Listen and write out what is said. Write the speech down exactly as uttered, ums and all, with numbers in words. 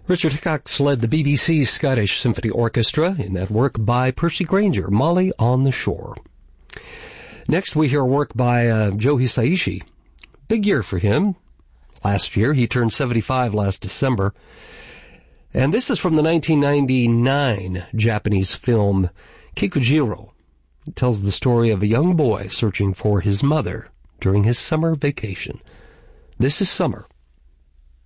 Richard Hickox led the B B C's Scottish Symphony Orchestra in that work by Percy Grainger, Molly on the Shore. Next, we hear work by uh, Joe Hisaishi. Big year for him. Last year, he turned seventy-five last December. And this is from the nineteen ninety-nine Japanese film Kikujiro. It tells the story of a young boy searching for his mother during his summer vacation. This is Summer